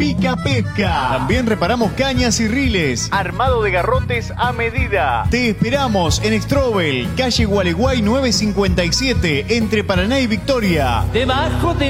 Pica Pesca. También reparamos cañas y riles. Armado de garrotes a medida. Te esperamos en Strobel, calle Gualeguay 957, entre Paraná y Victoria. Debajo de